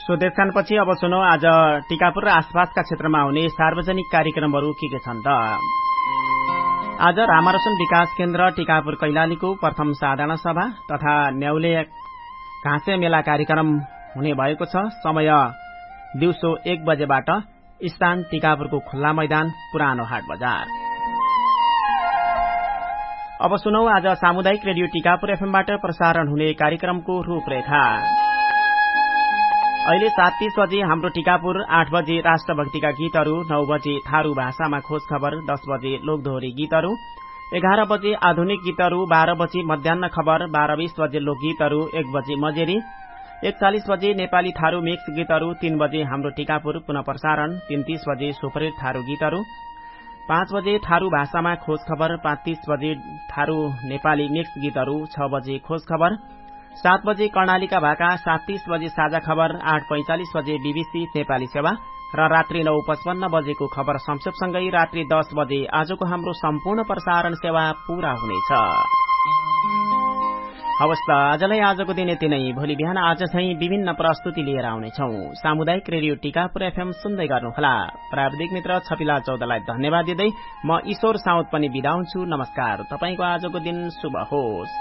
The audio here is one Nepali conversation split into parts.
स्वदेशखानपछि अब सुनौ आज टीकापुर र आसपासका क्षेत्रमा हुने सार्वजनिक कार्यक्रमहरू के छन् त। आज रामारोशन विकास केन्द्र टीकापुर कैलालीको प्रथम साधारण सभा तथा न्याउले घाँसे मेला कार्यक्रम हुने भएको छ। समय दिउँसो 1 बजेबाट। स्थान टीकापुरको खुल्ला मैदान पुरानो हाट बजार। अब सुनौ आज सामुदायिक रेडियो टीकापुर एफएमबाट प्रसारण हुने कार्यक्रमको रूपरेखा। अहिले 7:30 बजे हाम्रो टीकापुर, 8 बजे राष्ट्रभक्तिका गीतहरू, 9 बजे थारू भाषामा खोज खबर, 10 बजे लोकदोहोरी गीतहरू, 11 बजे आधुनिक गीतहरू, 12 बजे मध्याह्न खबर, 12:20 बजे लोकगीतहरू, 1 बजे मजेरी, 41 बजे नेपाली थारू मिक्स गीतहरू, 3 बजे हाम्रो टीकापुर पुनः प्रसारण, 3:30 बजे सुपरहिट थारू गीतहरू, 5 बजे थारू भाषामा खोज खबर, 5:30 बजे थारू नेपाली मिक्स गीतहरू, 6 बजे खोज खबर, 7 बजे कर्णालीका भाका, 7:30 बजे साझा खबर, 8:45 बजे बीबीसी नेपाली सेवा र रात्रि 9:55 बजेको खबर संक्षेपसँगै रात्रि 10 बजे आजको हाम्रो सम्पूर्ण प्रसारण सेवा पूरा हुनेछ। हवस् त, आजलाई आजको दिन यति नै। भोलि बिहान आज चाहिँ विभिन्न प्रस्तुति लिएर आउनेछौ। सामुदायिक रेडियो टीकापुर एफएम सुन्दै गर्नुहोला। प्राविधिक मित्र छपिलाल चौधलाई धन्यवाद दिँदै म ईश्वर साउद पनि बिदा हुन्छु। नमस्कार। तपाईको आजको दिन शुभ होस्।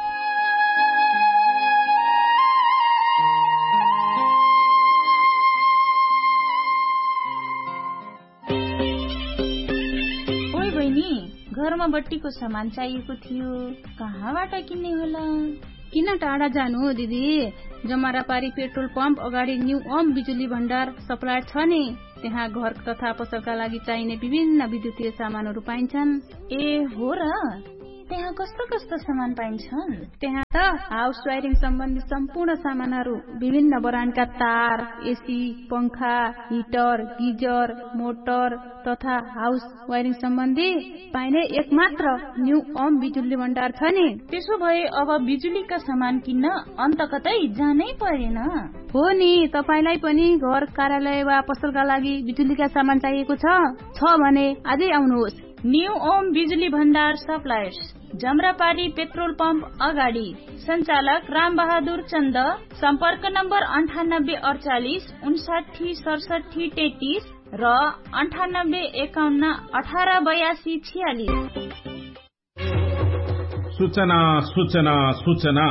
घरमा बत्तीको सामान चाहिएको थियो, कहाँबाट किन्ने होला? किन टाढा जानु हो दिदी? जमरापारी पेट्रोल पम्प अगाडि न्यू ओम बिजुली भण्डार सप्लायर छ नि। त्यहाँ घर तथा पसलका लागि चाहिने विभिन्न विद्युतीय सामानहरू पाइन्छन्। ए हो र? त्यहाँ कस्तो कस्तो सामान पाइन्छन्? त्यहाँ त हाउस वायरिङ सम्बन्धी सम्पूर्ण सामानहरू, विभिन्न ब्रान्डका तार, एसी, पंखा, हिटर, गिजर, मोटर तथा हाउस वायरिङ सम्बन्धी पाइने एकमात्र न्यू ओम बिजुली भण्डार छ नि। त्यसो भए अब बिजुलीका सामान किन्न अन्त कतै जानै परेन। हो नि, तपाईलाई पनि घर, कार्यालय वा पसलका लागि बिजुलीका सामान चाहिएको छ भने आजै आउनुहोस्। न्यू ओम बिजुली भण्डार सप्लायर्स, जमरापारी पेट्रोल पम्प अगाडि, सञ्चालक राम बहादुर चन्द, सम्पर्क नम्बर 9848 59 67 33 र 98 51 18 82 46। सूचना सूचना सूचना।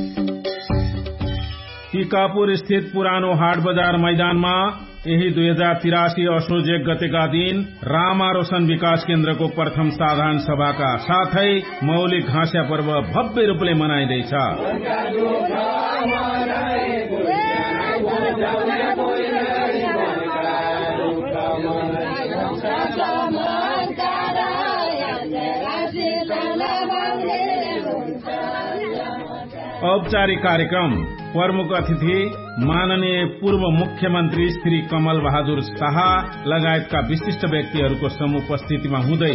टीकापुर स्थित पुरानो हाट बजार मैदानमा यही 2083 असोज 1 गतेका दिन रामारोशन विकास केन्द्रको प्रथम साधारण सभाका साथै मौलिक घाँस्या पर्व भव्य रूपले मनाइँदैछ। औपचारिक कार्यक्रम प्रमुख अतिथि माननीय पूर्व मुख्यमन्त्री श्री कमल बहादुर शाह लगायतका विशिष्ट व्यक्तिहरूको समुपस्थितिमा हुँदै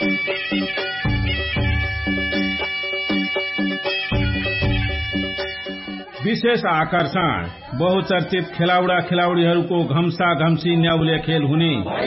विशेष आकर्षण बहुचर्चित खेलाउडा खेलाउडीहरूको घम्सा घम्सी न्याउले खेल हुने